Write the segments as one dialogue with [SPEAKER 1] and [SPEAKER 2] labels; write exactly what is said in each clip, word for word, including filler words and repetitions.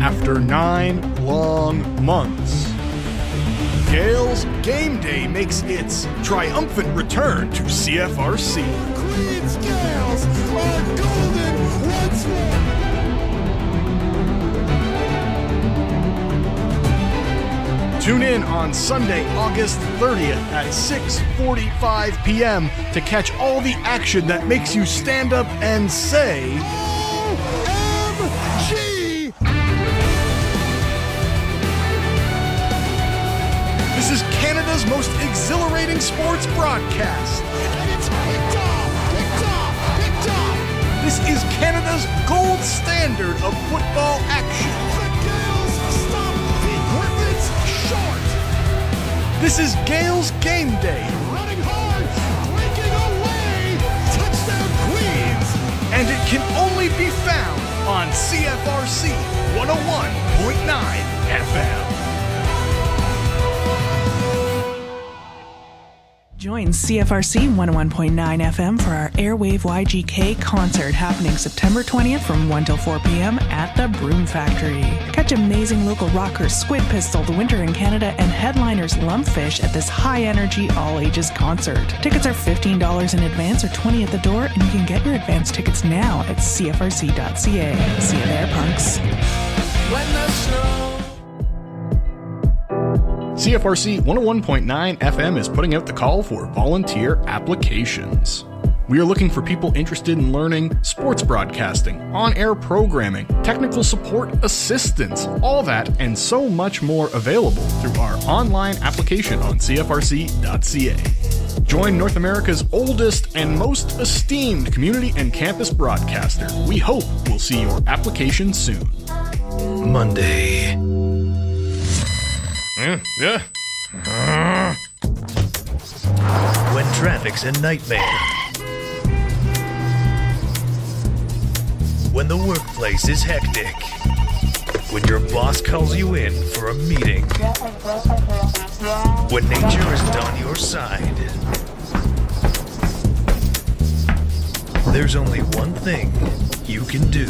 [SPEAKER 1] after nine long months. Gales Game Day makes its triumphant return to C F R C.
[SPEAKER 2] Queens Gales are golden once more.
[SPEAKER 1] Tune in on Sunday, August thirtieth at six forty-five p.m. to catch all the action that makes you stand up and say,
[SPEAKER 2] O M G!
[SPEAKER 1] This is Canada's most exhilarating sports broadcast.
[SPEAKER 2] And it's picked off, picked off, picked off.
[SPEAKER 1] This is Canada's gold standard of football action.
[SPEAKER 2] The Gales stop the Griffins short.
[SPEAKER 1] This is Gales Game Day.
[SPEAKER 2] Running hard, breaking away. Touchdown Queens.
[SPEAKER 1] And it can only be found on C F R C one oh one point nine F M.
[SPEAKER 3] Join C F R C one oh one point nine F M for our Airwave Y G K concert happening September twentieth from one till four p.m. at the Broom Factory. Catch amazing local rockers Squid Pistol, The Winter in Canada, and headliners Lumpfish at this high-energy, all-ages concert. Tickets are fifteen dollars in advance or twenty dollars at the door, and you can get your advance tickets now at c f r c dot c a. See you there, punks.
[SPEAKER 2] When the snow
[SPEAKER 1] C F R C one oh one point nine F M is putting out the call for volunteer applications. We are looking for people interested in learning sports broadcasting, on-air programming, technical support assistance, all that and so much more available through our online application on c f r c dot c a. Join North America's oldest and most esteemed community and campus broadcaster. We hope we'll see your application soon.
[SPEAKER 4] Monday.
[SPEAKER 1] Yeah, yeah. Uh.
[SPEAKER 4] When traffic's a nightmare. When the workplace is hectic. When your boss calls you in for a meeting. When nature isn't on your side. There's only one thing you can do.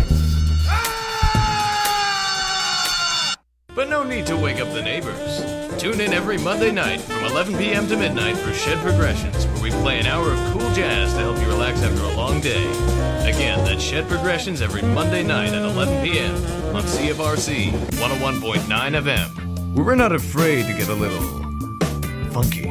[SPEAKER 5] But no need to wake up the neighbors. Tune in every Monday night from eleven p.m. to midnight for Shed Progressions, where we play an hour of cool jazz to help you relax after a long day. Again, that's Shed Progressions every Monday night at eleven p.m. on C F R C one oh one point nine F M, where we're not afraid to get a little funky.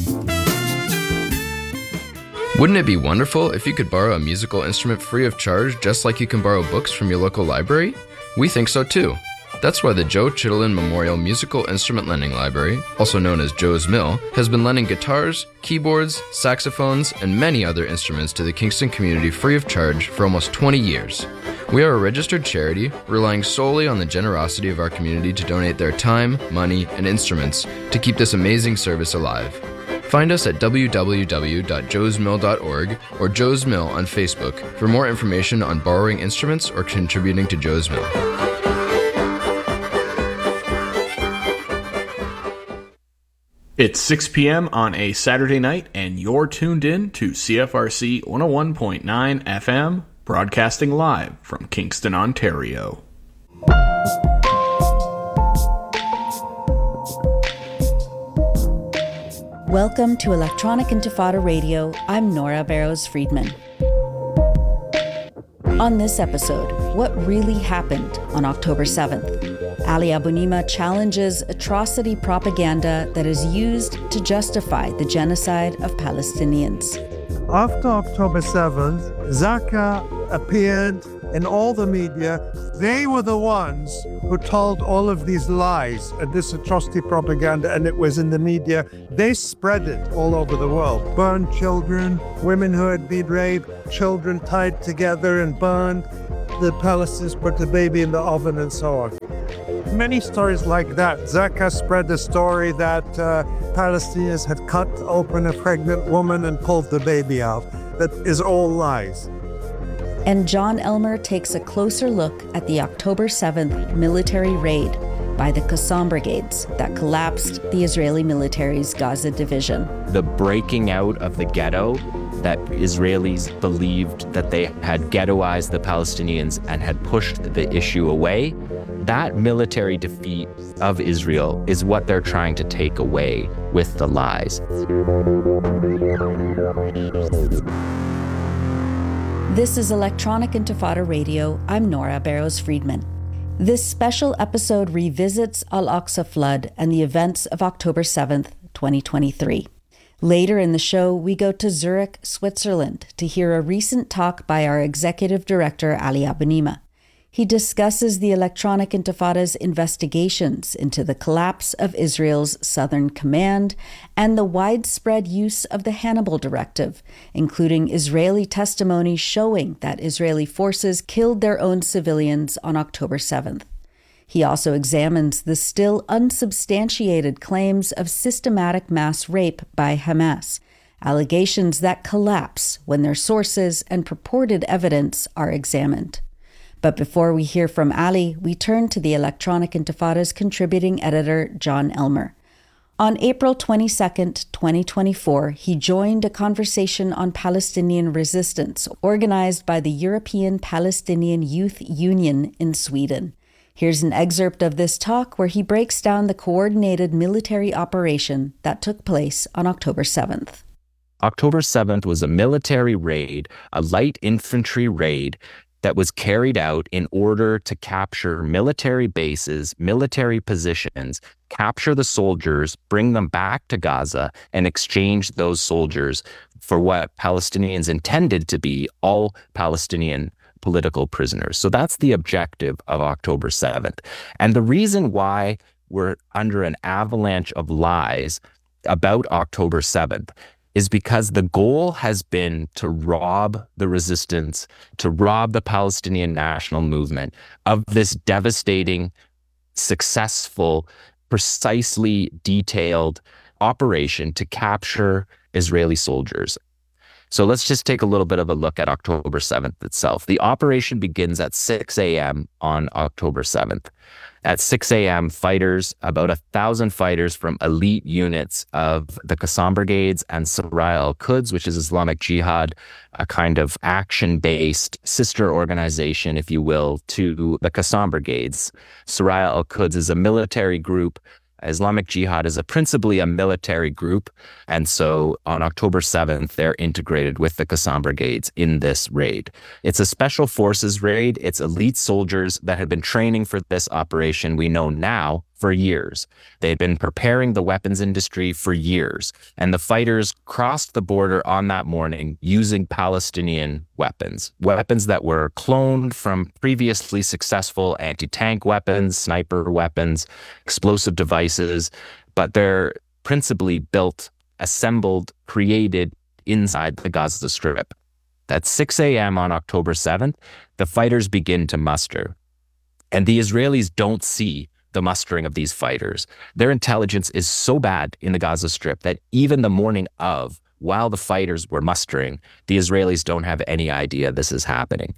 [SPEAKER 6] Wouldn't it be wonderful if you could borrow a musical instrument free of charge, just like you can borrow books from your local library? We think so too. That's why the Joe Chittenden Memorial Musical Instrument Lending Library, also known as Joe's Mill, has been lending guitars, keyboards, saxophones, and many other instruments to the Kingston community free of charge for almost twenty years. We are a registered charity, relying solely on the generosity of our community to donate their time, money, and instruments to keep this amazing service alive. Find us at w w w dot joes mill dot org or Joe's Mill on Facebook for more information on borrowing instruments or contributing to Joe's Mill.
[SPEAKER 1] It's six p.m. on a Saturday night, and you're tuned in to C F R C one oh one point nine F M, broadcasting live from Kingston, Ontario.
[SPEAKER 7] Welcome to Electronic Intifada Radio. I'm Nora Barrows-Friedman. On this episode, what really happened on October seventh? Ali Abunimah challenges atrocity propaganda that is used to justify the genocide of Palestinians.
[SPEAKER 8] After October seventh, Zaka appeared in all the media. They were the ones who told all of these lies and this atrocity propaganda, and it was in the media. They spread it all over the world. Burned children, women who had been raped, children tied together and burned. The Palestinians put the baby in the oven and so on. Many stories like that. Zaka spread the story that uh, Palestinians had cut open a pregnant woman and pulled the baby out. That is all lies.
[SPEAKER 7] And John Elmer takes a closer look at the October seventh military raid by the Qassam Brigades that collapsed the Israeli military's Gaza division.
[SPEAKER 9] The breaking out of the ghetto that Israelis believed that they had ghettoized the Palestinians and had pushed the issue away. That military defeat of Israel is what they're trying to take away with the lies.
[SPEAKER 7] This is Electronic Intifada Radio. I'm Nora Barrows-Friedman. This special episode revisits Al-Aqsa flood and the events of October seventh, twenty twenty-three. Later in the show, we go to Zurich, Switzerland, to hear a recent talk by our executive director, Ali Abunimah. He discusses the Electronic Intifada's investigations into the collapse of Israel's Southern Command and the widespread use of the Hannibal Directive, including Israeli testimony showing that Israeli forces killed their own civilians on October seventh. He also examines the still unsubstantiated claims of systematic mass rape by Hamas, allegations that collapse when their sources and purported evidence are examined. But before we hear from Ali, we turn to the Electronic Intifada's contributing editor, John Elmer. On April twenty-second, twenty twenty-four, he joined a conversation on Palestinian resistance organized by the European Palestinian Youth Union in Sweden. Here's an excerpt of this talk where he breaks down the coordinated military operation that took place on October seventh.
[SPEAKER 9] October seventh was a military raid, a light infantry raid, that was carried out in order to capture military bases, military positions, capture the soldiers, bring them back to Gaza, and exchange those soldiers for what Palestinians intended to be all Palestinian political prisoners. So that's the objective of October seventh. And the reason why we're under an avalanche of lies about October seventh is because the goal has been to rob the resistance, to rob the Palestinian national movement of this devastating, successful, precisely detailed operation to capture Israeli soldiers. So let's just take a little bit of a look at October seventh itself. The operation begins at six a.m. on October seventh. At six a.m., fighters, about a thousand fighters from elite units of the Qassam Brigades and Saraya al-Quds, which is Islamic Jihad, a kind of action-based sister organization, if you will, to the Qassam Brigades. Saraya al-Quds is a military group. Islamic Jihad is a principally a military group, and so on October seventh, they're integrated with the Qassam Brigades in this raid. It's a special forces raid. It's elite soldiers that had been training for this operation, we know now, for years. They had been preparing the weapons industry for years, and the fighters crossed the border on that morning using Palestinian weapons, weapons that were cloned from previously successful anti-tank weapons, sniper weapons, explosive devices, but they're principally built, assembled, created inside the Gaza Strip. At six a.m. on October seventh, the fighters begin to muster, and the Israelis don't see the mustering of these fighters. Their intelligence is so bad in the Gaza Strip that even the morning of, while the fighters were mustering, the Israelis don't have any idea this is happening.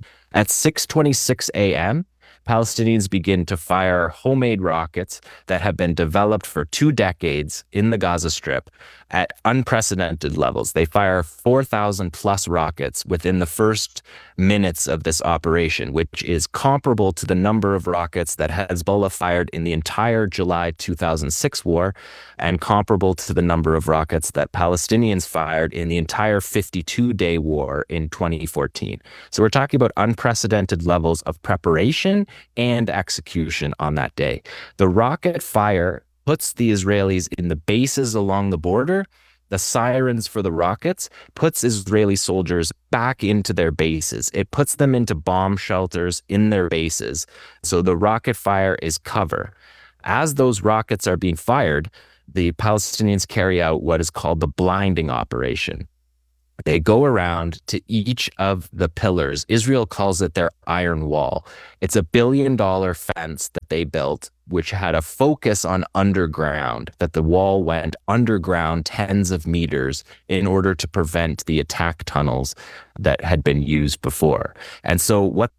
[SPEAKER 9] At six twenty-six a.m., Palestinians begin to fire homemade rockets that have been developed for two decades in the Gaza Strip at unprecedented levels. They fire four thousand plus rockets within the first minutes of this operation, which is comparable to the number of rockets that Hezbollah fired in the entire July two thousand six war, and comparable to the number of rockets that Palestinians fired in the entire fifty-two day war in twenty fourteen. So we're talking about unprecedented levels of preparation and execution on that day. The rocket fire puts the Israelis in the bases along the border. The sirens for the rockets puts Israeli soldiers back into their bases. It puts them into bomb shelters in their bases. So the rocket fire is cover. As those rockets are being fired, the Palestinians carry out what is called the blinding operation. They go around to each of the pillars. Israel calls it their iron wall. It's a billion dollar fence that they built, which had a focus on underground, that the wall went underground tens of meters in order to prevent the attack tunnels that had been used before. And so what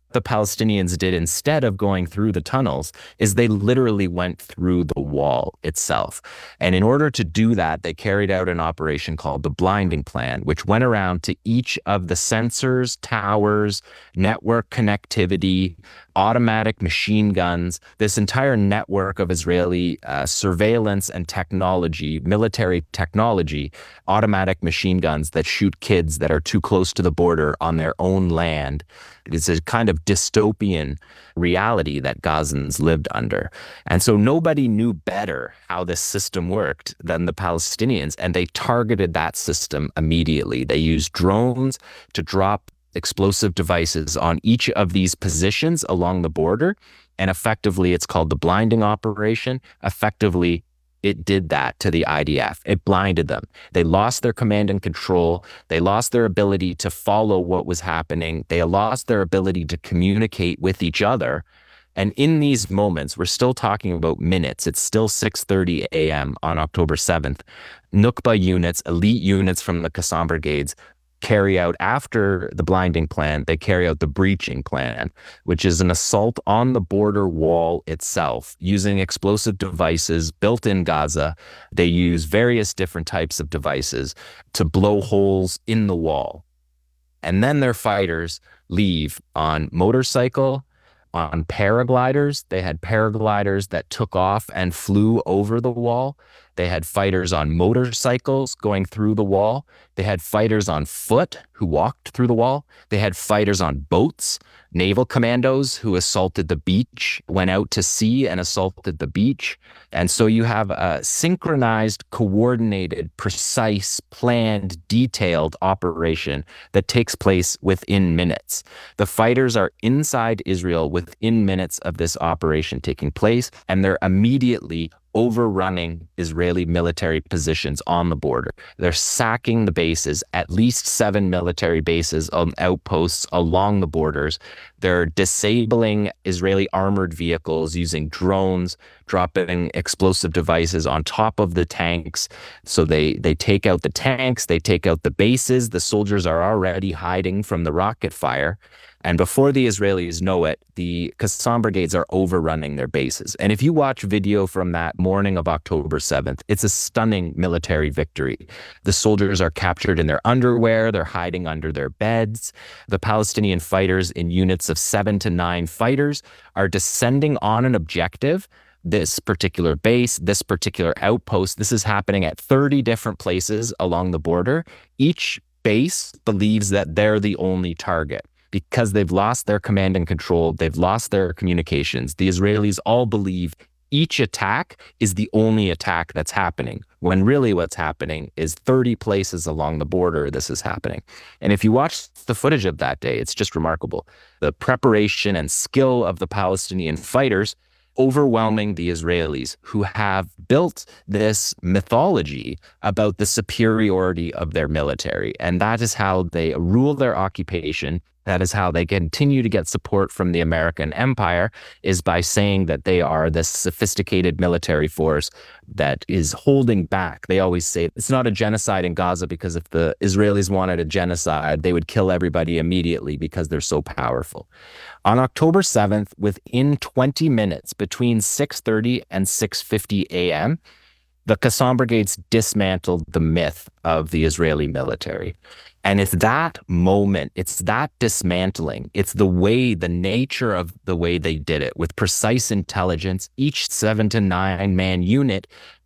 [SPEAKER 9] the Palestinians did instead of going through the tunnels is they literally went through the wall itself. And in order to do that, they carried out an operation called the Blinding Plan, which went around to each of the sensors, towers, network connectivity, automatic machine guns, this entire network of Israeli uh, surveillance and technology, military technology, automatic machine guns that shoot kids that are too close to the border on their own land. It's a kind of dystopian reality that Gazans lived under. And so nobody knew better how this system worked than the Palestinians, and they targeted that system immediately. They used drones to drop explosive devices on each of these positions along the border. And effectively, it's called the blinding operation. Effectively, it did that to the I D F. It blinded them. They lost their command and control. They lost their ability to follow what was happening. They lost their ability to communicate with each other. And in these moments, we're still talking about minutes. It's still six thirty a.m. on October seventh. Nukba units, elite units from the Qassam brigades, carry out, after the blinding plan, they carry out the breaching plan, which is an assault on the border wall itself using explosive devices built in Gaza. They use various different types of devices to blow holes in the wall. And then their fighters leave on motorcycle, on paragliders. They had paragliders that took off and flew over the wall. They had fighters on motorcycles going through the wall. They had fighters on foot who walked through the wall. They had fighters on boats, naval commandos who assaulted the beach, went out to sea and assaulted the beach. And so you have a synchronized, coordinated, precise, planned, detailed operation that takes place within minutes. The fighters are inside Israel within minutes of this operation taking place, and they're immediately overrunning Israeli military positions on the border. They're sacking the bases, at least seven military bases on outposts along the borders. They're disabling Israeli armored vehicles using drones, dropping explosive devices on top of the tanks. So they, they take out the tanks, they take out the bases. The soldiers are already hiding from the rocket fire. And before the Israelis know it, the Qassam brigades are overrunning their bases. And if you watch video from that morning of October seventh, it's a stunning military victory. The soldiers are captured in their underwear. They're hiding under their beds. The Palestinian fighters, in units of seven to nine fighters, are descending on an objective, this particular base, this particular outpost. This is happening at thirty different places along the border. Each base believes that they're the only target. Because they've lost their command and control, they've lost their communications. The Israelis all believe each attack is the only attack that's happening, when really what's happening is thirty places along the border this is happening. And if you watch the footage of that day, it's just remarkable. The preparation and skill of the Palestinian fighters overwhelming the Israelis, who have built this mythology about the superiority of their military. And that is how they rule their occupation. That is how they continue to get support from the American empire, is by saying that they are this sophisticated military force that is holding back. They always say it's not a genocide in Gaza, because if the Israelis wanted a genocide, they would kill everybody immediately because they're so powerful. On October seventh, within twenty minutes, between six thirty and six fifty a.m., the Qassam brigades dismantled the myth of the Israeli military. And it's that moment, it's that dismantling, it's the way, the nature of the way they did it with precise intelligence. Each seven to nine man unit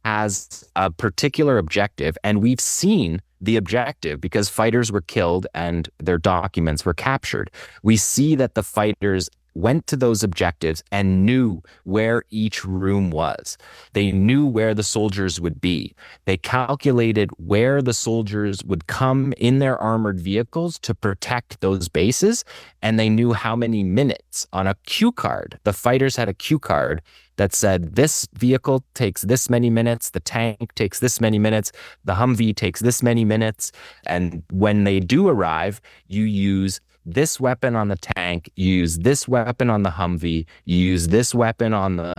[SPEAKER 9] has a particular objective, and we've seen the objective because fighters were killed and their documents were captured. We see that the fighters went to those objectives and knew where each room was. They knew where the soldiers would be. They calculated where the soldiers would come in their armored vehicles to protect those bases, and they knew how many minutes on a cue card. The fighters had a cue card that said, this vehicle takes this many minutes, the tank takes this many minutes, the Humvee takes this many minutes. And when they do arrive, you use this weapon on the tank, you use this weapon on the Humvee, you use this weapon on the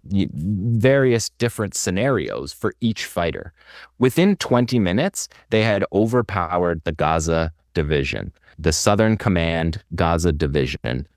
[SPEAKER 9] various different scenarios for each fighter. Within twenty minutes, they had overpowered the Gaza division. The Southern Command Gaza division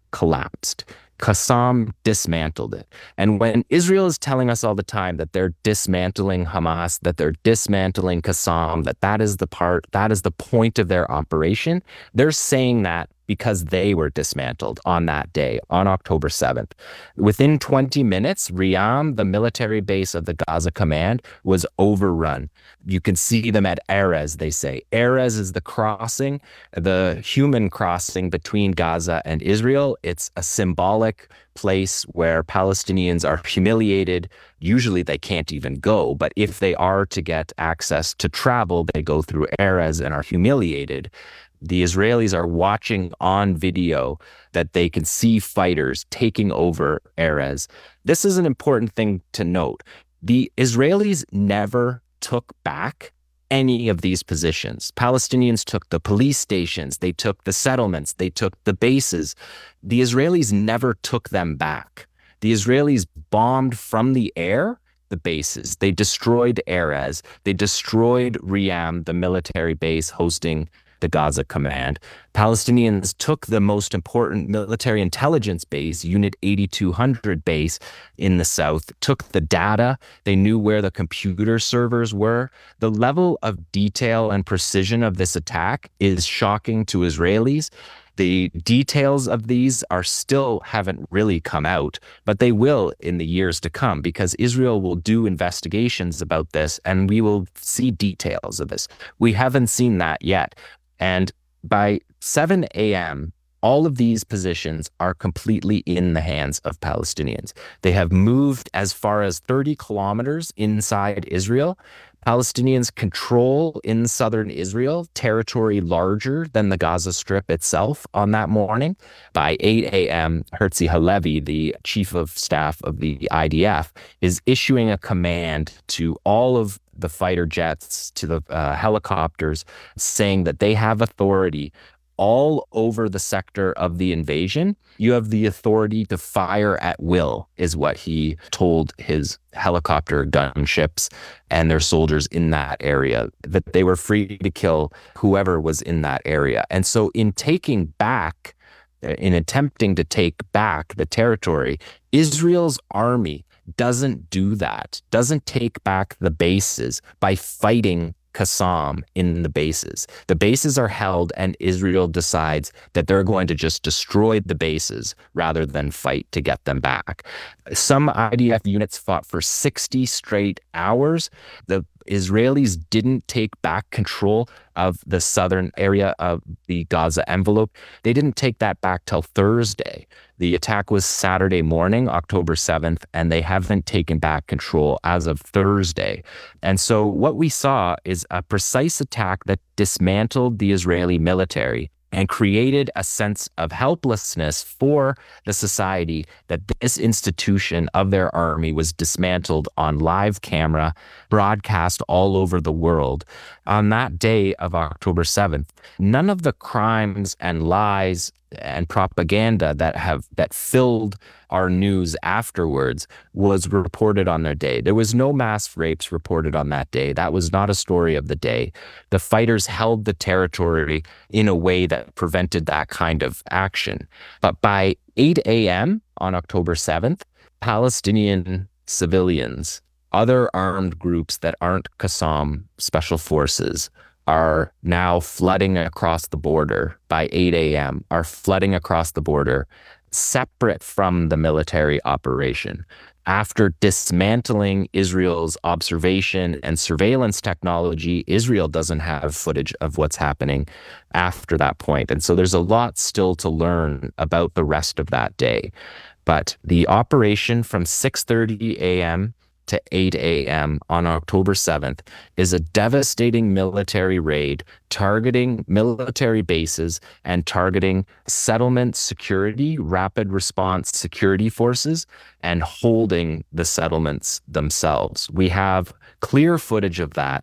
[SPEAKER 9] collapsed. Qassam dismantled it. And when Israel is telling us all the time that they're dismantling Hamas, that they're dismantling Qassam, that that is the part, that is the point of their operation, they're saying that because they were dismantled on that day, on October seventh. Within twenty minutes, Riyam, the military base of the Gaza Command, was overrun. You can see them at Erez, they say. Erez is the crossing, the human crossing between Gaza and Israel. It's a symbolic place where Palestinians are humiliated. Usually they can't even go, but if they are to get access to travel, they go through Erez and are humiliated. The Israelis are watching on video that they can see fighters taking over Erez. This is an important thing to note. The Israelis never took back any of these positions. Palestinians took the police stations, they took the settlements, they took the bases. The Israelis never took them back. The Israelis bombed from the air the bases. They destroyed Erez. They destroyed Riyam, the military base hosting the Gaza Command. Palestinians took the most important military intelligence base, Unit eighty-two hundred base in the south, took the data. They knew where the computer servers were. The level of detail and precision of this attack is shocking to Israelis. The details of these are still haven't really come out, but they will in the years to come because Israel will do investigations about this and we will see details of this. We haven't seen that yet. And by seven a.m., all of these positions are completely in the hands of Palestinians. They have moved as far as thirty kilometers inside Israel. Palestinians control in southern Israel territory larger than the Gaza Strip itself on that morning. By eight a.m., Herzi Halevi, the chief of staff of the I D F, is issuing a command to all of the fighter jets, to the uh, helicopters, saying that they have authority all over the sector of the invasion. You have the authority to fire at will, is what he told his helicopter gunships and their soldiers in that area, that they were free to kill whoever was in that area. And so in taking back, in attempting to take back the territory, Israel's army doesn't do that, doesn't take back the bases by fighting Qassam in the bases. The bases are held and Israel decides that they're going to just destroy the bases rather than fight to get them back. Some I D F units fought for sixty straight hours. The Israelis didn't take back control of the southern area of the Gaza envelope. They didn't take that back till Thursday. The attack was Saturday morning, October seventh, and they haven't taken back control as of Thursday. And so what we saw is a precise attack that dismantled the Israeli military and created a sense of helplessness for the society that this institution of their army was dismantled on live camera, broadcast all over the world. On that day of October seventh, none of the crimes and lies and propaganda that have that filled our news afterwards was reported on their day. There was no mass rapes reported on that day. That was not a story of the day. The fighters held the territory in a way that prevented that kind of action. But by eight a.m. on October seventh, Palestinian civilians, other armed groups that aren't Qassam special forces, are now flooding across the border by eight a.m., are flooding across the border separate from the military operation. After dismantling Israel's observation and surveillance technology, Israel doesn't have footage of what's happening after that point. And so there's a lot still to learn about the rest of that day. But the operation from six thirty a.m. to eight a.m. on October seventh is a devastating military raid targeting military bases and targeting settlement security, rapid response security forces, and holding the settlements themselves. We have clear footage of that.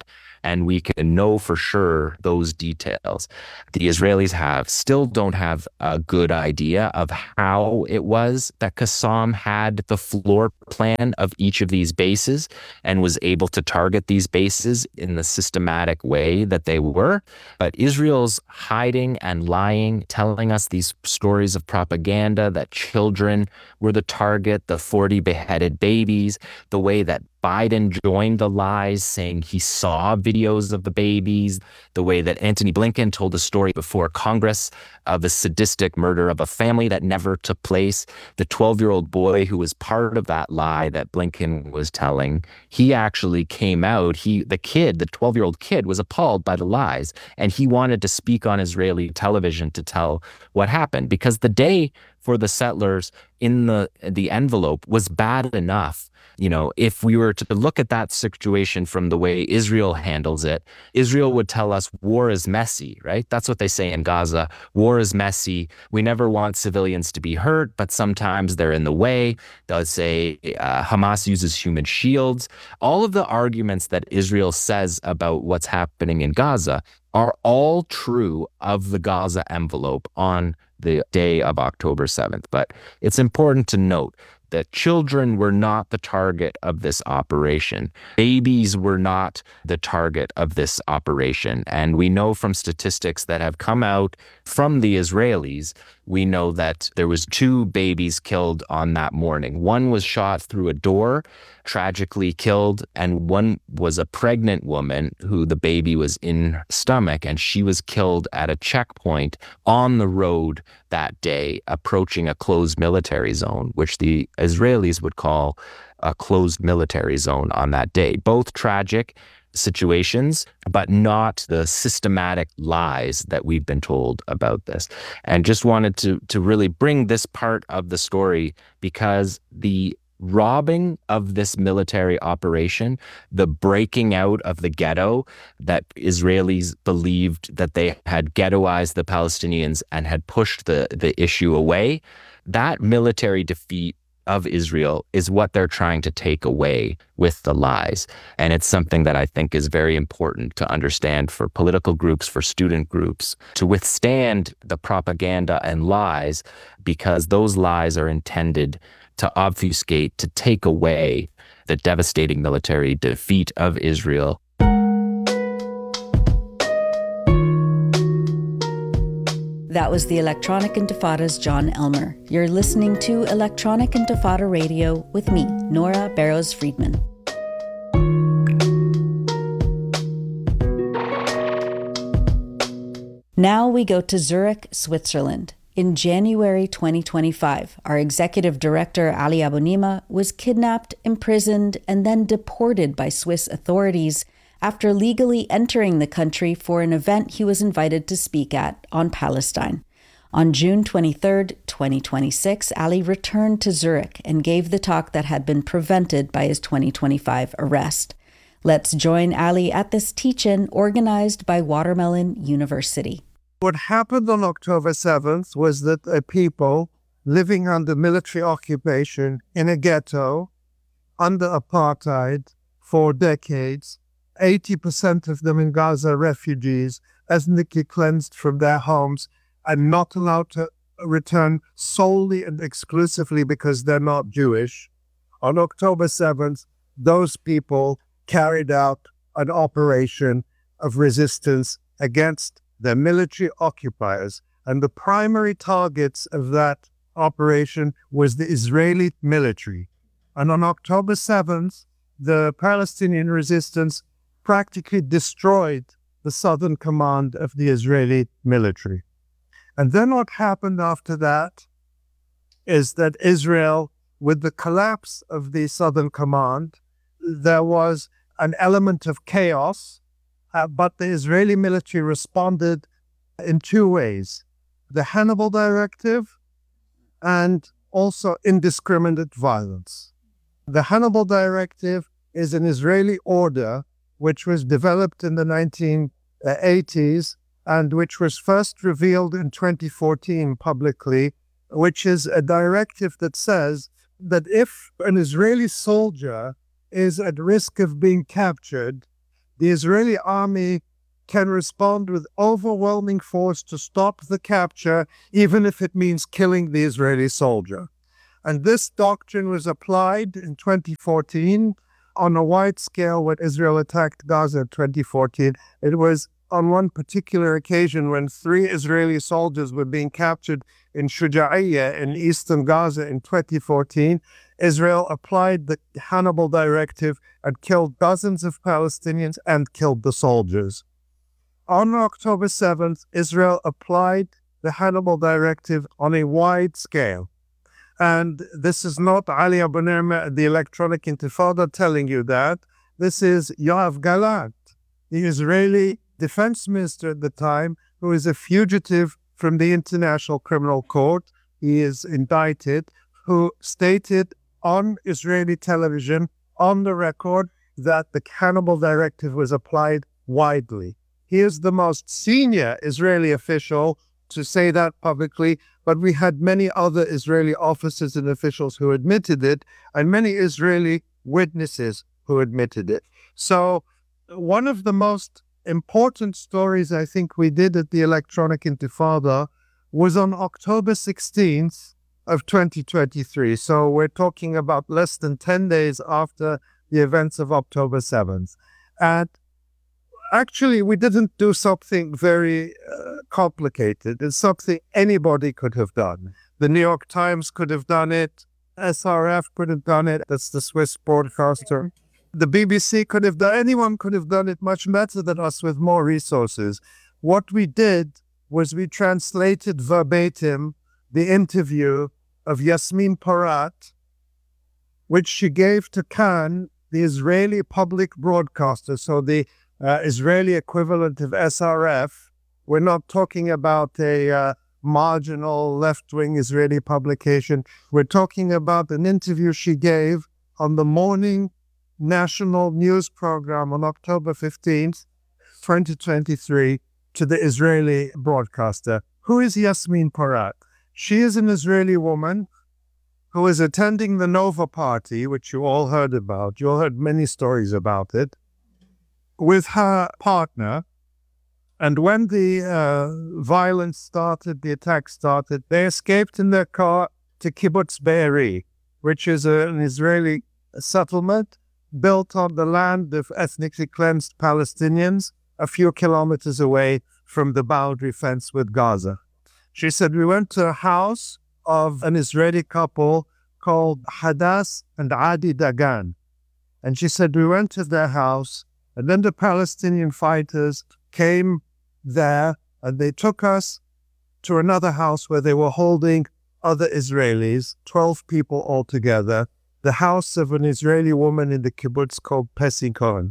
[SPEAKER 9] and we can know for sure those details. The Israelis have still don't have a good idea of how it was that Qassam had the floor plan of each of these bases and was able to target these bases in the systematic way that they were. But Israel's hiding and lying, telling us these stories of propaganda that children were the target, the forty beheaded babies, the way that Biden joined the lies, saying he saw videos of the babies, the way that Antony Blinken told a story before Congress of a sadistic murder of a family that never took place. The twelve-year-old boy who was part of that lie that Blinken was telling, he actually came out. He, the kid, the twelve-year-old kid, was appalled by the lies, and he wanted to speak on Israeli television to tell what happened, because the day for the settlers in the the envelope was bad enough. You know, if we were to look at that situation from the way Israel handles it, Israel would tell us war is messy, right? That's what they say in Gaza. War is messy. We never want civilians to be hurt, but sometimes they're in the way. They'll say uh, Hamas uses human shields. All of the arguments that Israel says about what's happening in Gaza are all true of the Gaza envelope on the day of October seventh. But it's important to note that children were not the target of this operation. Babies were not the target of this operation. And we know from statistics that have come out from the Israelis, we know that there was two babies killed on that morning. One was shot through a door, tragically killed, and one was a pregnant woman who the baby was in her stomach, and she was killed at a checkpoint on the road that day, approaching a closed military zone, which the Israelis would call a closed military zone on that day. Both tragic situations, but not the systematic lies that we've been told about this. And just wanted to to really bring this part of the story, because the robbing of this military operation, the breaking out of the ghetto that Israelis believed that they had ghettoized the Palestinians and had pushed the, the issue away, that military defeat of Israel is what they're trying to take away with the lies. And it's something that I think is very important to understand for political groups, for student groups, to withstand the propaganda and lies, because those lies are intended to obfuscate, to take away the devastating military defeat of Israel.
[SPEAKER 7] That was the Electronic Intifada's John Elmer. You're listening to Electronic Intifada Radio with me, Nora Barrows-Friedman. Now we go to Zurich, Switzerland. In January twenty twenty-five, our executive director, Ali Abunimah, was kidnapped, imprisoned, and then deported by Swiss authorities after legally entering the country for an event he was invited to speak at on Palestine. On June twenty-third, twenty twenty-six, Ali returned to Zurich and gave the talk that had been prevented by his twenty twenty-five arrest. Let's join Ali at this teach-in organized by Watermelon University.
[SPEAKER 8] What happened on October seventh was that a people living under military occupation in a ghetto, under apartheid for decades, eighty percent of them in Gaza refugees, ethnically cleansed from their homes and not allowed to return solely and exclusively because they're not Jewish. On October seventh, those people carried out an operation of resistance against the military occupiers. And the primary targets of that operation was the Israeli military. And on October seventh, the Palestinian resistance practically destroyed the southern command of the Israeli military. And then what happened after that is that Israel, with the collapse of the southern command, there was an element of chaos, uh, but the Israeli military responded in two ways: the Hannibal Directive and also indiscriminate violence. The Hannibal Directive is an Israeli order which was developed in the nineteen eighties and which was first revealed in twenty fourteen publicly, which is a directive that says that if an Israeli soldier is at risk of being captured, the Israeli army can respond with overwhelming force to stop the capture, even if it means killing the Israeli soldier. And this doctrine was applied in twenty fourteen on a wide scale when Israel attacked Gaza in twenty fourteen. It was on one particular occasion when three Israeli soldiers were being captured in Shuja'iyya in eastern Gaza in twenty fourteen. Israel applied the Hannibal Directive and killed dozens of Palestinians and killed the soldiers. On October seventh, Israel applied the Hannibal Directive on a wide scale. And this is not Ali Abu Nirma, the Electronic Intifada, telling you that. This is Yoav Gallant, the Israeli defense minister at the time, who is a fugitive from the International Criminal Court. He is indicted, who stated on Israeli television, on the record, that the Hannibal Directive was applied widely. He is the most senior Israeli official to say that publicly, but we had many other Israeli officers and officials who admitted it, and many Israeli witnesses who admitted it. So one of the most important stories I think we did at the Electronic Intifada was on October sixteenth of twenty twenty-three. So we're talking about less than ten days after the events of October seventh. And actually, we didn't do something very uh, complicated. It's something anybody could have done. The New York Times could have done it. S R F could have done it. That's the Swiss broadcaster. The B B C could have done it. Anyone could have done it much better than us with more resources. What we did was we translated verbatim the interview of Yasmin Porat, which she gave to Kan, the Israeli public broadcaster, so the uh, Israeli equivalent of S R F. We're not talking about a uh, marginal left-wing Israeli publication. We're talking about an interview she gave on the morning national news program on October fifteenth, twenty twenty-three, to the Israeli broadcaster. Who is Yasmin Porat? She is an Israeli woman who is attending the Nova Party, which you all heard about. You all heard many stories about it, with her partner. And when the uh, violence started, the attack started, they escaped in their car to Kibbutz Be'eri, which is a, an Israeli settlement built on the land of ethnically cleansed Palestinians a few kilometers away from the boundary fence with Gaza. She said, we went to a house of an Israeli couple called Hadass and Adi Dagan. And she said, we went to their house, and then the Palestinian fighters came there, and they took us to another house where they were holding other Israelis, twelve people altogether, the house of an Israeli woman in the kibbutz called Pesikon.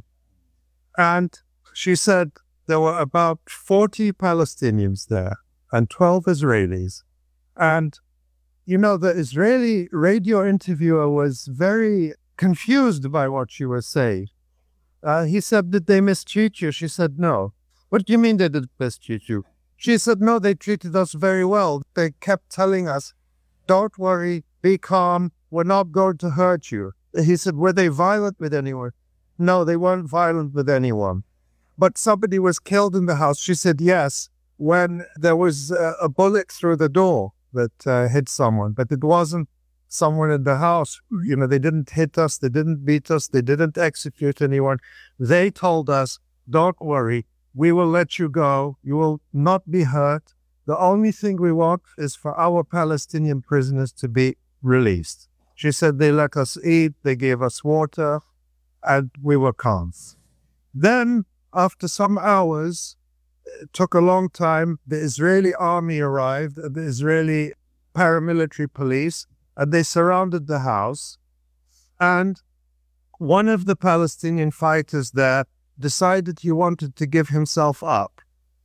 [SPEAKER 8] And she said there were about forty Palestinians there and twelve Israelis. And, you know, the Israeli radio interviewer was very confused by what she was saying. Uh, he said, did they mistreat you? She said, no. What do you mean they didn't mistreat you? She said, no, they treated us very well. They kept telling us, don't worry, be calm, we're not going to hurt you. He said, were they violent with anyone? No, they weren't violent with anyone. But somebody was killed in the house. She said, yes, when there was a, a bullet through the door that uh, hit someone, but it wasn't someone in the house. You know, they didn't hit us, they didn't beat us, they didn't execute anyone. They told us, don't worry, we will let you go. You will not be hurt. The only thing we want is for our Palestinian prisoners to be released. She said they let us eat, they gave us water, and we were calm. Then, after some hours, it took a long time, the Israeli army arrived, the Israeli paramilitary police, and they surrounded the house. And one of the Palestinian fighters there decided he wanted to give himself up.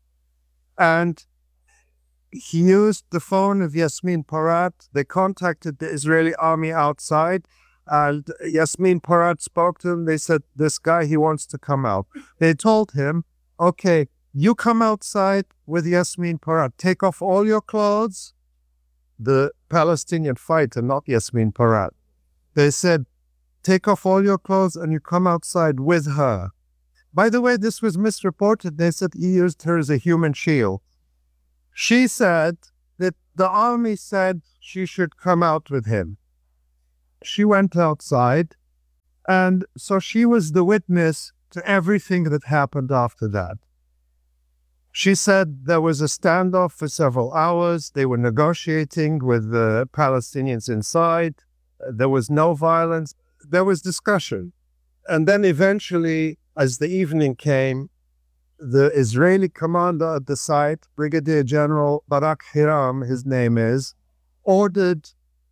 [SPEAKER 8] And he used the phone of Yasmin Porat. They contacted the Israeli army outside, and Yasmin Porat spoke to him. They said, this guy, he wants to come out. They told him, okay, you come outside with Yasmin Porat. Take off all your clothes. The Palestinian fighter, not Yasmin Porat. They said, take off all your clothes and you come outside with her. By the way, this was misreported. They said he used her as a human shield. She said that the army said she should come out with him. She went outside, and so she was the witness to everything that happened after that. She said there was a standoff for several hours. They were negotiating with the Palestinians inside. There was no violence. There was discussion. And then eventually, as the evening came, the Israeli commander at the site, Brigadier General Barak Hiram, his name is, ordered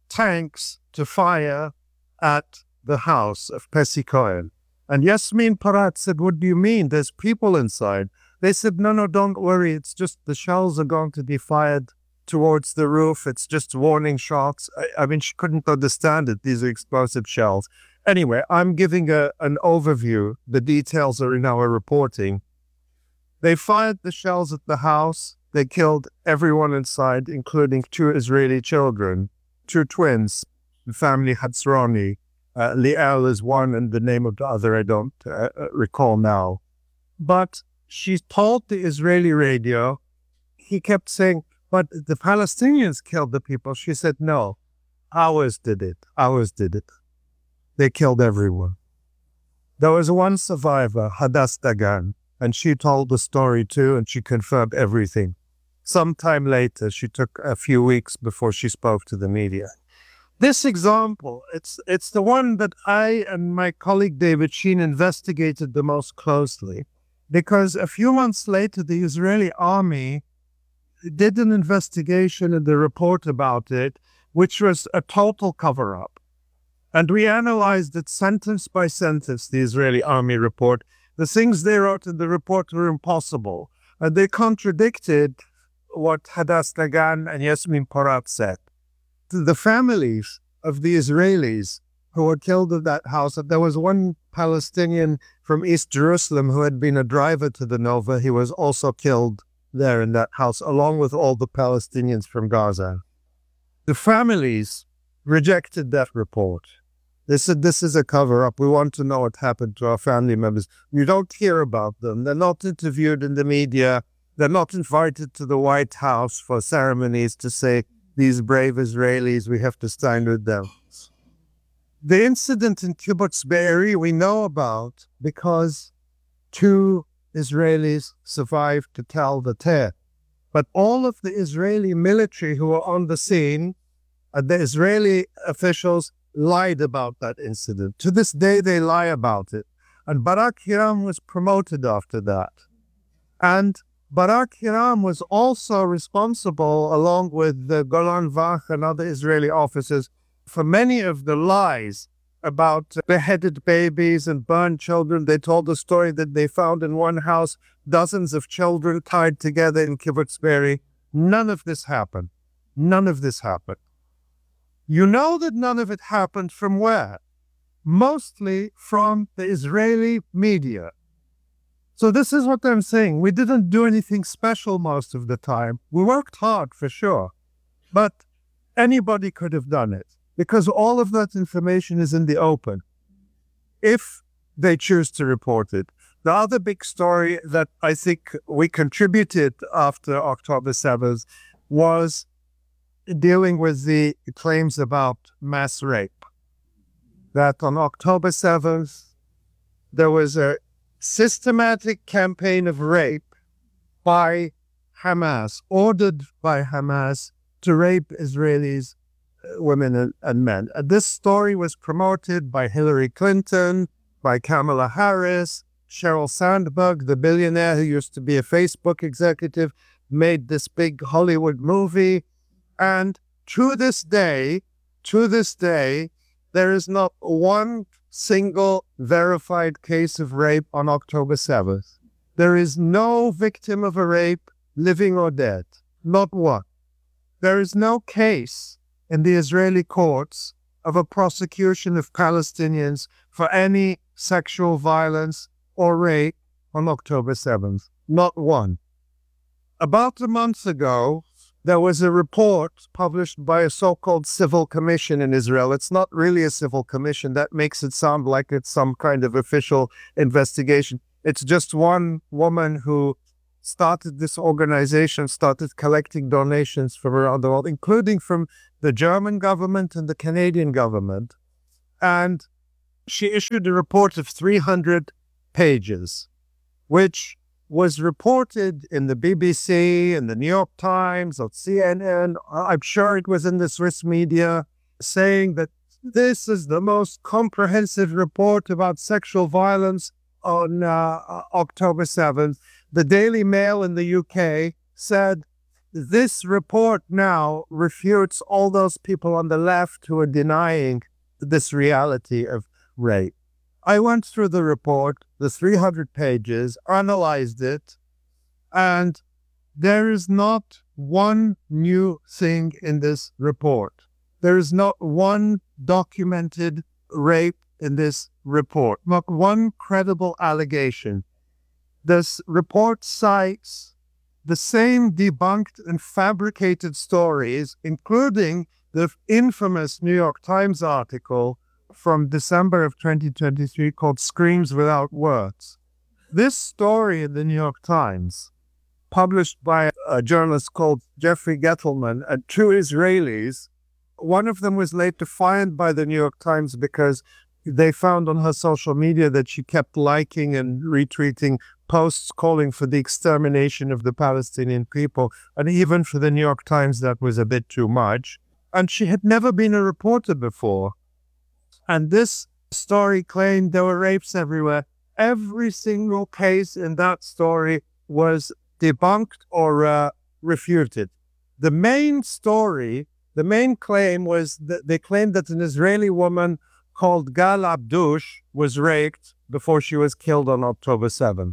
[SPEAKER 8] tanks to fire at the house of Pessi Cohen. And Yasmin Porat said, "What do you mean? There's people inside." They said, no, no, don't worry. It's just the shells are going to be fired towards the roof. It's just warning shots. I, I mean, she couldn't understand it. These are explosive shells. Anyway, I'm giving a, an overview. The details are in our reporting. They fired the shells at the house. They killed everyone inside, including two Israeli children, two twins, the family Hatzroni. Uh, Liel is one, and the name of the other I don't uh, recall now. But she told the Israeli radio, he kept saying, but the Palestinians killed the people. She said, no, ours did it. Ours did it. They killed everyone. There was one survivor, Hadass Dagan, and she told the story too, and she confirmed everything. Sometime later, she took a few weeks before she spoke to the media. This example, it's it's the one that I and my colleague David Sheen investigated the most closely, because a few months later, the Israeli army did an investigation and a report about it, which was a total cover-up. And we analyzed it sentence by sentence, the Israeli army report. The things they wrote in the report were impossible, and they contradicted what Hadass Dagan and Yasmin Porat said. The families of the Israelis who were killed at that house, there was one Palestinian from East Jerusalem who had been a driver to the Nova. He was also killed there in that house, along with all the Palestinians from Gaza. The families rejected that report. They said, this is a cover-up. We want to know what happened to our family members. You don't hear about them. They're not interviewed in the media. They're not invited to the White House for ceremonies to say, these brave Israelis, we have to stand with them. The incident in Kibbutz Be'eri we know about because two Israelis survived to tell the tale. But all of the Israeli military who were on the scene, uh, the Israeli officials lied about that incident. To this day, they lie about it. And Barak Hiram was promoted after that. And Barak Hiram was also responsible, along with the Golan Vach and other Israeli officers, for many of the lies about beheaded babies and burned children. They told the story that they found in one house dozens of children tied together in Kibbutz Be'eri. None of this happened. None of this happened. You know that none of it happened from where? Mostly from the Israeli media. So this is what I'm saying. We didn't do anything special most of the time. We worked hard for sure, but anybody could have done it because all of that information is in the open if they choose to report it. The other big story that I think we contributed after October seventh was dealing with the claims about mass rape. That on October seventh, there was a systematic campaign of rape by Hamas, ordered by Hamas to rape Israelis, uh, women and, and men. And this story was promoted by Hillary Clinton, by Kamala Harris, Sheryl Sandberg, the billionaire who used to be a Facebook executive, made this big Hollywood movie. And to this day, to this day, there is not one single verified case of rape on October seventh. There is no victim of a rape, living or dead. Not one. There is no case in the Israeli courts of a prosecution of Palestinians for any sexual violence or rape on October seventh. Not one. About a month ago, there was a report published by a so-called civil commission in Israel. It's not really a civil commission. That makes it sound like it's some kind of official investigation. It's just one woman who started this organization, started collecting donations from around the world, including from the German government and the Canadian government. And she issued a report of three hundred pages, which was reported in the B B C, in the New York Times, on C N N. I'm sure it was in the Swiss media, saying that this is the most comprehensive report about sexual violence on uh, October seventh. The Daily Mail in the U K said, this report now refutes all those people on the left who are denying this reality of rape. I went through the report, the three hundred pages, analyzed it, and there is not one new thing in this report. There is not one documented rape in this report, not one credible allegation. This report cites the same debunked and fabricated stories, including the infamous New York Times article from December of twenty twenty-three called Screams Without Words. This story in the New York Times, published by a journalist called Jeffrey Gettleman and two Israelis, one of them was later fined by the New York Times because they found on her social media that she kept liking and retweeting posts calling for the extermination of the Palestinian people. And even for the New York Times, that was a bit too much. And she had never been a reporter before. And this story claimed there were rapes everywhere. Every single case in that story was debunked or uh, refuted. The main story, the main claim was that they claimed that an Israeli woman called Gal Abdush was raped before she was killed on October seventh.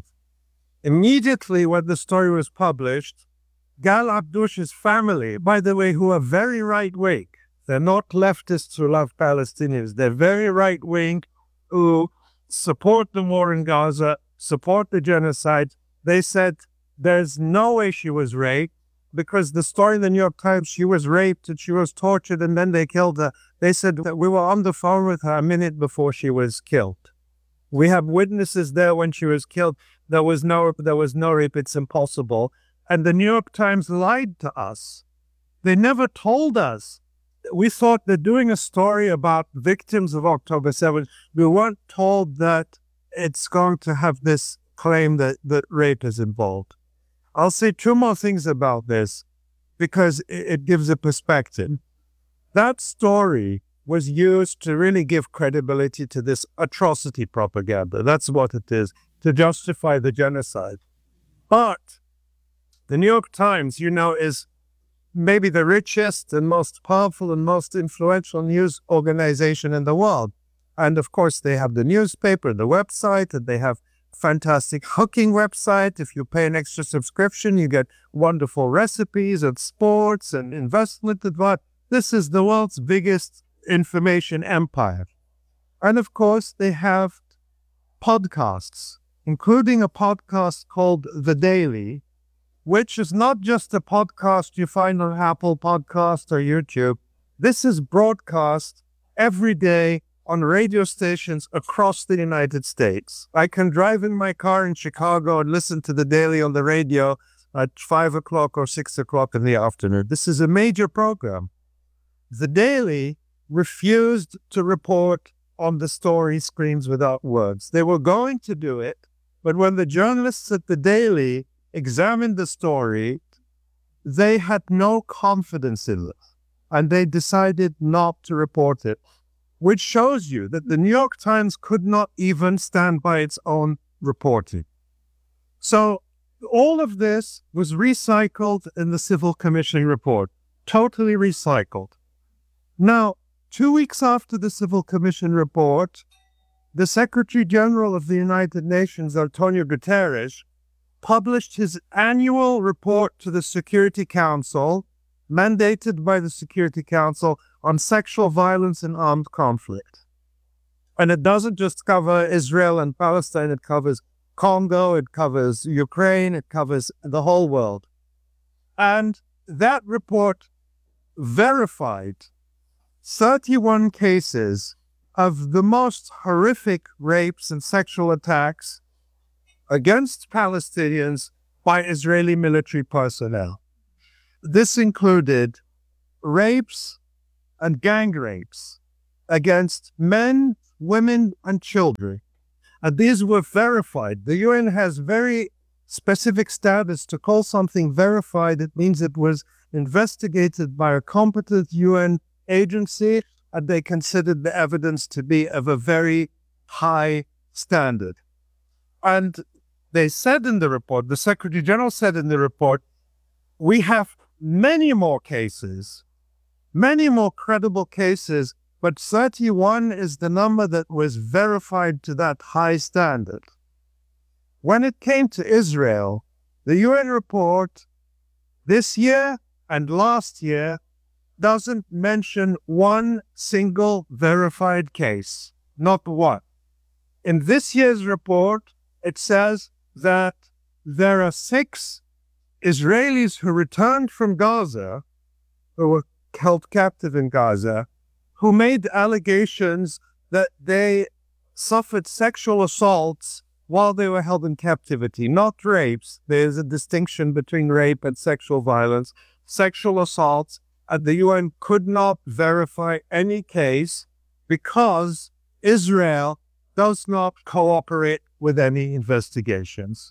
[SPEAKER 8] Immediately when the story was published, Gal Abdush's family, by the way, who are very right-wing, they're not leftists who love Palestinians, they're very right-wing who support the war in Gaza, support the genocide. They said there's no way she was raped because the story in the New York Times, she was raped and she was tortured and then they killed her. They said that we were on the phone with her a minute before she was killed. We have witnesses there when she was killed. There was no, there was no rape. It's impossible. And the New York Times lied to us. They never told us. We thought they're doing a story about victims of October seventh. We weren't told that it's going to have this claim that, that rape is involved. I'll say two more things about this because it, it gives a perspective. That story was used to really give credibility to this atrocity propaganda. That's what it is, to justify the genocide. But the New York Times, you know, is maybe the richest and most powerful and most influential news organization in the world. And of course, they have the newspaper, the website, and they have fantastic cooking website. If you pay an extra subscription, you get wonderful recipes and sports and investment advice. This is the world's biggest information empire. And of course, they have podcasts, including a podcast called The Daily, which is not just a podcast you find on Apple Podcasts or YouTube. This is broadcast every day on radio stations across the United States. I can drive in my car in Chicago and listen to The Daily on the radio at five o'clock or six o'clock in the afternoon. This is a major program. The Daily refused to report on the story Screams Without Words. They were going to do it, but when the journalists at The Daily examined the story, they had no confidence in it, and they decided not to report it, which shows you that the New York Times could not even stand by its own reporting. So all of this was recycled in the Civil Commissioning report, totally recycled. Now, two weeks after the Civil Commission report, the Secretary General of the United Nations, Antonio Guterres, published his annual report to the Security Council, mandated by the Security Council, on sexual violence and armed conflict. And it doesn't just cover Israel and Palestine, it covers Congo, it covers Ukraine, it covers the whole world. And that report verified thirty-one cases of the most horrific rapes and sexual attacks against Palestinians by Israeli military personnel. This included rapes and gang rapes against men, women, and children. And these were verified. The U N has very specific status. To call something verified, it means it was investigated by a competent U N agency, and they considered the evidence to be of a very high standard. And they said in the report, the Secretary General said in the report, we have many more cases, many more credible cases, but thirty-one is the number that was verified to that high standard. When it came to Israel, the U N report this year and last year doesn't mention one single verified case, not one. In this year's report, it says that there are six Israelis who returned from Gaza, who were held captive in Gaza, who made allegations that they suffered sexual assaults while they were held in captivity, not rapes. There's a distinction between rape and sexual violence. Sexual assaults, and the U N could not verify any case because Israel does not cooperate with any investigations.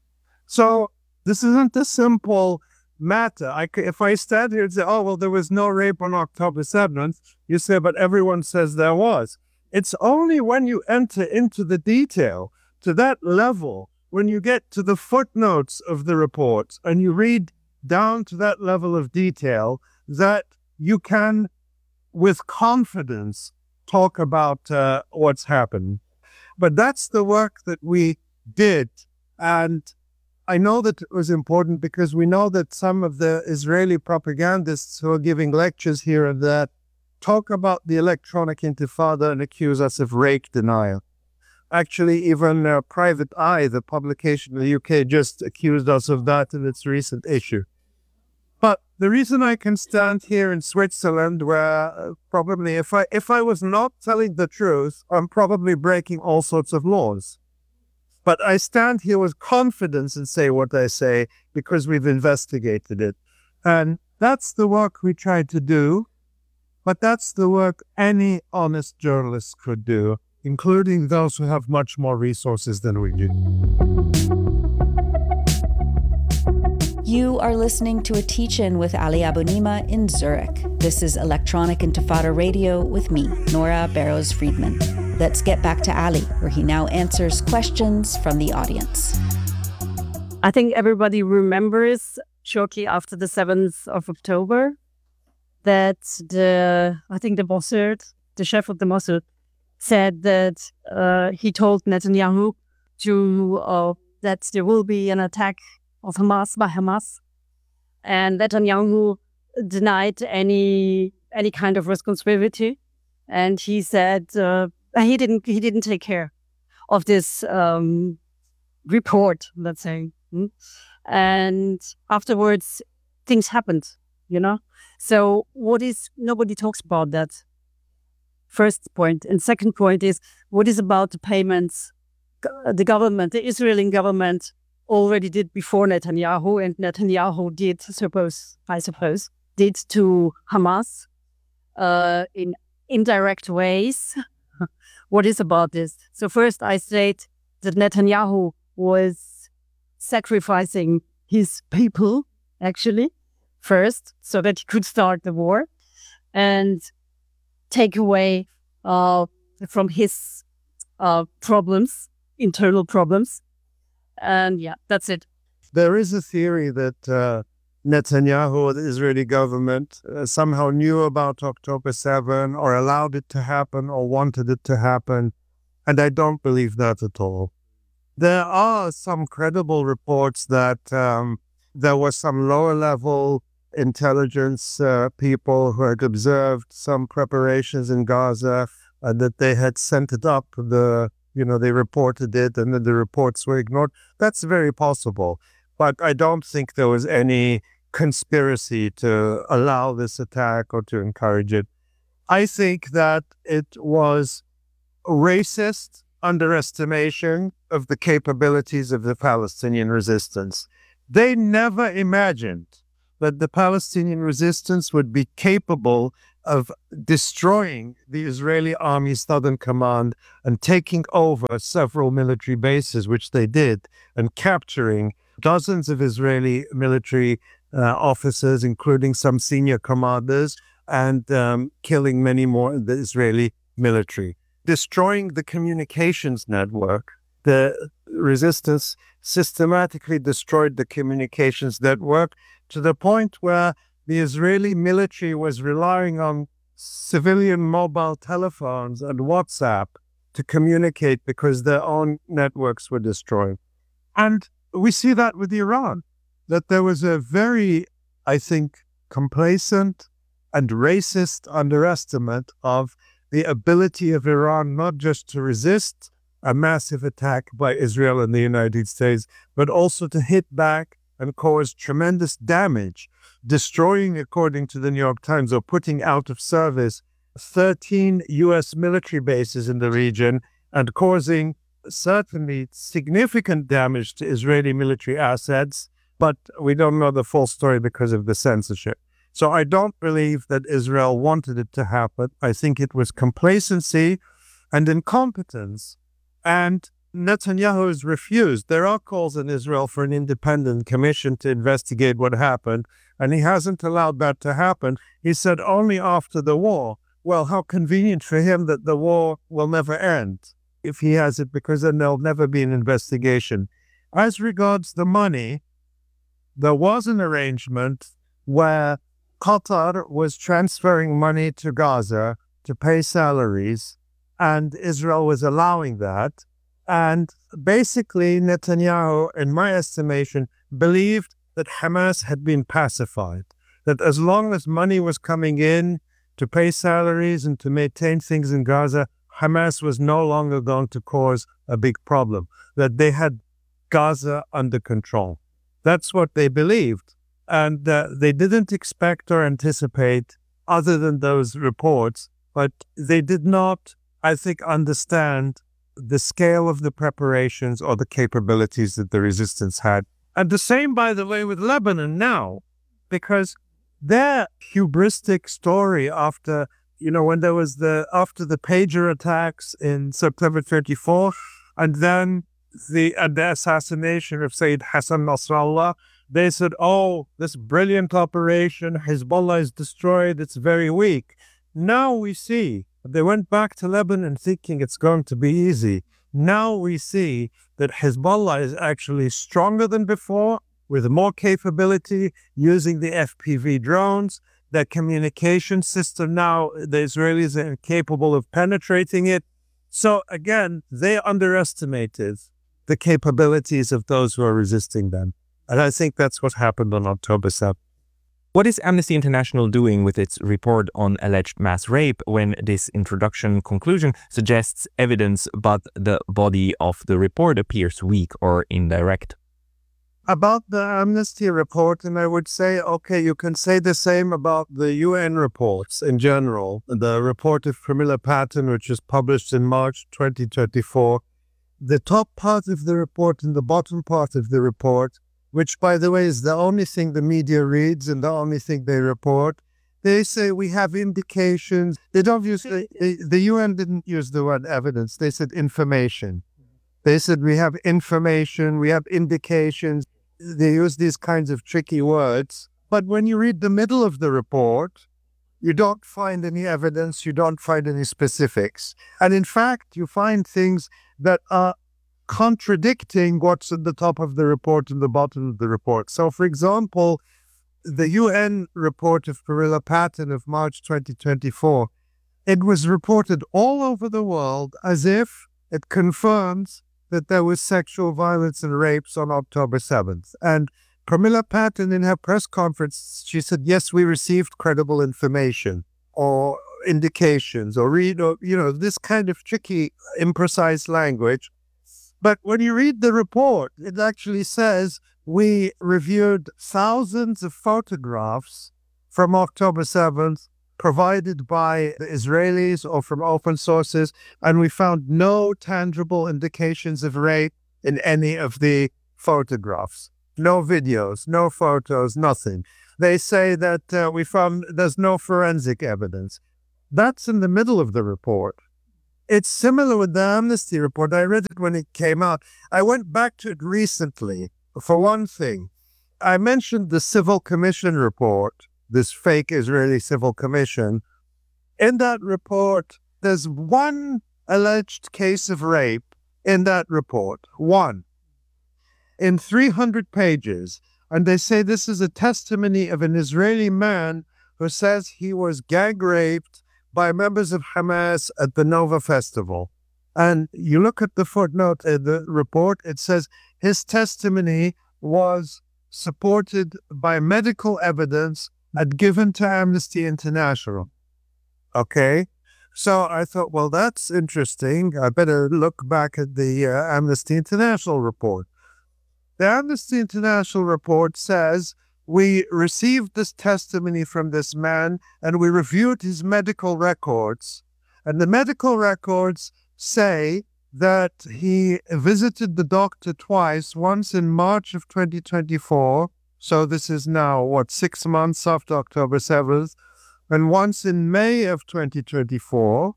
[SPEAKER 8] So this isn't a simple matter. I, if I stand here and say, oh, well, there was no rape on October seventh, you say, but everyone says there was. It's only when you enter into the detail to that level, when you get to the footnotes of the reports and you read down to that level of detail, that you can, with confidence, talk about uh, what's happened. But that's the work that we did. And I know that it was important because we know that some of the Israeli propagandists who are giving lectures here and there talk about the electronic intifada and accuse us of rape denial. Actually, even uh, Private Eye, the publication in the U K, just accused us of that in its recent issue. But the reason I can stand here in Switzerland, where uh, probably if I if I was not telling the truth, I'm probably breaking all sorts of laws. But I stand here with confidence and say what I say because we've investigated it. And that's the work we try to do. But that's the work any honest journalist could do, including those who have much more resources than we do.
[SPEAKER 7] You are listening to a teach-in with Ali Abunimah in Zurich. This is Electronic Intifada Radio with me, Nora Barrows-Friedman. Let's get back to Ali, where he now answers questions from the audience.
[SPEAKER 10] I think everybody remembers shortly after the seventh of October that the, I think the Mossad, the chef of the Mossad, said that uh, he told Netanyahu to uh, that there will be an attack of Hamas by Hamas, and Netanyahu denied any any kind of responsibility, and he said uh, he didn't he didn't take care of this um, report, let's say, mm? And afterwards things happened, you know. So what is nobody talks about that. First point, and second point is what is about the payments the government, the Israeli government, already did before Netanyahu, and Netanyahu did, suppose, I suppose, did to Hamas uh, in indirect ways. What is about this? So first I state that Netanyahu was sacrificing his people, actually, first, so that he could start the war and take away uh, from his uh, problems, internal problems. And yeah, that's it.
[SPEAKER 8] There is a theory that uh, Netanyahu, the Israeli government, uh, somehow knew about October seventh or allowed it to happen or wanted it to happen. And I don't believe that at all. There are some credible reports that um, there was some lower level intelligence uh, people who had observed some preparations in Gaza, uh, that they had sent it up the You know, they reported it and then the reports were ignored. That's very possible. But I don't think there was any conspiracy to allow this attack or to encourage it. I think that it was racist underestimation of the capabilities of the Palestinian resistance. They never imagined that the Palestinian resistance would be capable of destroying the Israeli Army Southern Command and taking over several military bases, which they did, and capturing dozens of Israeli military uh, officers, including some senior commanders, and um, killing many more in the Israeli military. Destroying the communications network, the resistance systematically destroyed the communications network to the point where the Israeli military was relying on civilian mobile telephones and WhatsApp to communicate because their own networks were destroyed. And we see that with Iran, that there was a very, I think, complacent and racist underestimate of the ability of Iran not just to resist a massive attack by Israel and the United States, but also to hit back and cause tremendous damage, destroying, according to the New York Times, or putting out of service thirteen U S military bases in the region and causing certainly significant damage to Israeli military assets, but we don't know the full story because of the censorship. So I don't believe that Israel wanted it to happen. I think it was complacency and incompetence. And Netanyahu has refused. There are calls in Israel for an independent commission to investigate what happened, and he hasn't allowed that to happen. He said only after the war. Well, how convenient for him that the war will never end if he has it, because then there'll never be an investigation. As regards the money, there was an arrangement where Qatar was transferring money to Gaza to pay salaries, and Israel was allowing that. And basically, Netanyahu, in my estimation, believed that Hamas had been pacified, that as long as money was coming in to pay salaries and to maintain things in Gaza, Hamas was no longer going to cause a big problem, that they had Gaza under control. That's what they believed. And uh, they didn't expect or anticipate, other than those reports, but they did not, I think, understand the scale of the preparations or the capabilities that the resistance had. And the same, by the way, with Lebanon now, because their hubristic story after, you know, when there was the, after the pager attacks in September twenty-fourth, and then the, and the assassination of Sayyid Hassan Nasrallah, they said, oh, this brilliant operation, Hezbollah is destroyed, it's very weak. Now we see, they went back to Lebanon thinking it's going to be easy. Now we see that Hezbollah is actually stronger than before, with more capability, using the F P V drones. Their communication system now, the Israelis are capable of penetrating it. So again, they underestimated the capabilities of those who are resisting them. And I think that's what happened on October seventh.
[SPEAKER 9] What is Amnesty International doing with its report on alleged mass rape when this introduction conclusion suggests evidence but the body of the report appears weak or indirect?
[SPEAKER 8] About the Amnesty report, and I would say, okay, you can say the same about the U N reports in general. The report of Pramila Patten, which was published in March twenty twenty-four, the top part of the report and the bottom part of the report, which, by the way, is the only thing the media reads and the only thing they report. They say we have indications. They don't use, the, the U N didn't use the word evidence. They said information. They said we have information, we have indications. They use these kinds of tricky words. But when you read the middle of the report, you don't find any evidence, you don't find any specifics. And in fact, you find things that are contradicting what's at the top of the report and the bottom of the report. So, for example, the U N report of Pramila Patten of March twenty twenty-four, it was reported all over the world as if it confirms that there was sexual violence and rapes on October seventh. And Pramila Patten, in her press conference, she said, yes, we received credible information or indications or read, or, you know, this kind of tricky, imprecise language. But when you read the report, it actually says we reviewed thousands of photographs from October seventh provided by the Israelis or from open sources, and we found no tangible indications of rape in any of the photographs. No videos, no photos, nothing. They say that uh, we found there's no forensic evidence. That's in the middle of the report. It's similar with the Amnesty report. I read it when it came out. I went back to it recently. For one thing, I mentioned the Civil Commission report, this fake Israeli Civil Commission. In that report, there's one alleged case of rape in that report. One. In three hundred pages. And they say this is a testimony of an Israeli man who says he was gang raped by members of Hamas at the Nova Festival. And you look at the footnote in the report, it says his testimony was supported by medical evidence and given to Amnesty International. Okay? So I thought, well, that's interesting. I better look back at the uh, Amnesty International report. The Amnesty International report says, we received this testimony from this man and we reviewed his medical records. And the medical records say that he visited the doctor twice, once in March of twenty twenty-four. So this is now, what, six months after October seventh, and once in May of twenty twenty-four.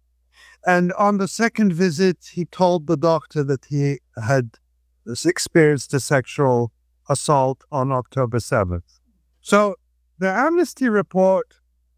[SPEAKER 8] And on the second visit, he told the doctor that he had experienced a sexual assault on October seventh. So the Amnesty report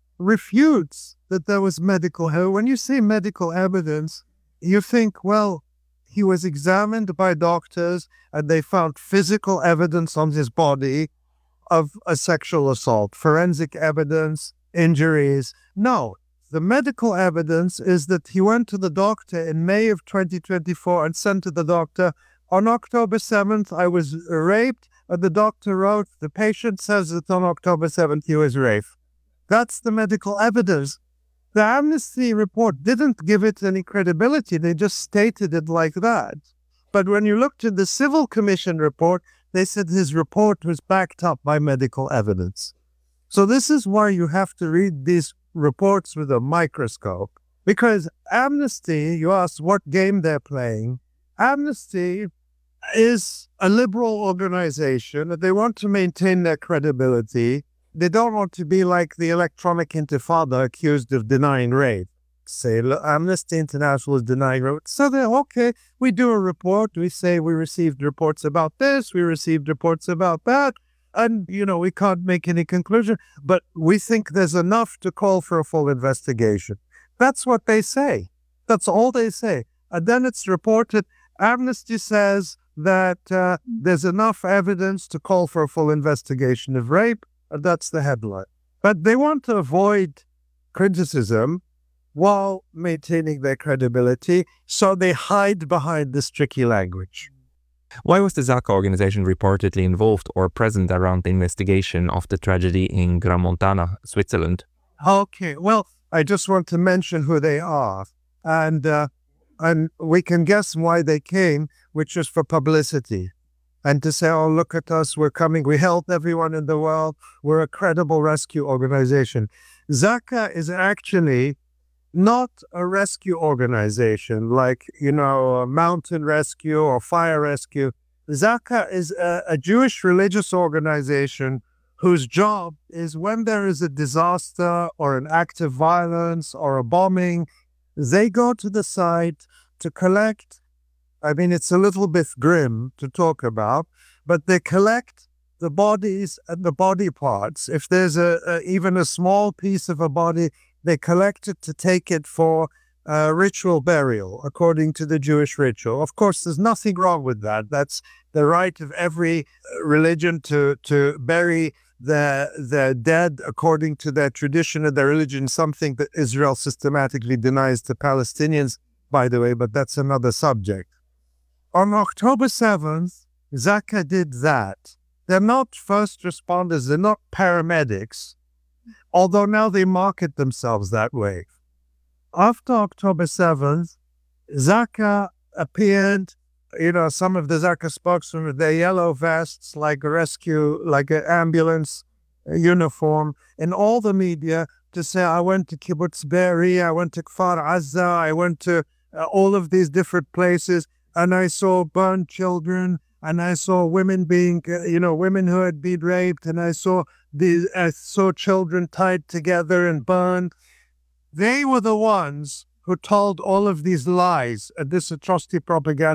[SPEAKER 8] refutes that there was medical evidence. When you say medical evidence, you think, well, he was examined by doctors and they found physical evidence on his body of a sexual assault, forensic evidence, injuries. No, the medical evidence is that he went to the doctor in May of twenty twenty-four and said to the doctor, on October seventh, I was raped. And the doctor wrote, the patient says that on October seventh he was raped. That's the medical evidence. The Amnesty report didn't give it any credibility. They just stated it like that. But when you looked at the Civil Commission report, they said his report was backed up by medical evidence. So this is why you have to read these reports with a microscope. Because Amnesty, you asked what game they're playing. Amnesty is a liberal organization. They want to maintain their credibility. They don't want to be like the Electronic Intifada accused of denying rape. Say, Amnesty International is denying rape. So they're, okay, we do a report. We say we received reports about this. We received reports about that. And, you know, we can't make any conclusion. But we think there's enough to call for a full investigation. That's what they say. That's all they say. And then it's reported. Amnesty says that uh, there's enough evidence to call for a full investigation of rape, and that's the headline. But they want to avoid criticism while maintaining their credibility, so they hide behind this tricky language.
[SPEAKER 9] Why was the Zaka organization reportedly involved or present around the investigation of the tragedy in Gramontana, Switzerland?
[SPEAKER 8] Okay, well, I just want to mention who they are, and uh, and we can guess why they came, which is for publicity. And to say, oh, look at us, we're coming, we help everyone in the world, we're a credible rescue organization. Zaka is actually not a rescue organization like, you know, a mountain rescue or fire rescue. Zaka is a, a Jewish religious organization whose job is when there is a disaster or an act of violence or a bombing, they go to the site to collect. I mean, it's a little bit grim to talk about, but they collect the bodies and the body parts. If there's a, a even a small piece of a body, they collect it to take it for uh, ritual burial, according to the Jewish ritual. Of course, there's nothing wrong with that. That's the right of every religion to to bury the the dead according to their tradition and their religion, something that Israel systematically denies to Palestinians, by the way, but that's another subject. On October seventh, Zaka did that. They're not first responders, they're not paramedics, although now they market themselves that way. After October seventh, Zaka appeared, you know, some of the Zaka spokesmen with their yellow vests, like a rescue, like an ambulance uniform, in all the media to say, I went to Kibbutz Be'eri, I went to Kfar Azza, I went to uh, all of these different places, and I saw burned children, and I saw women being, uh, you know, women who had been raped, and I saw the, I saw children tied together and burned. They were the ones who told all of these lies and this atrocity propaganda.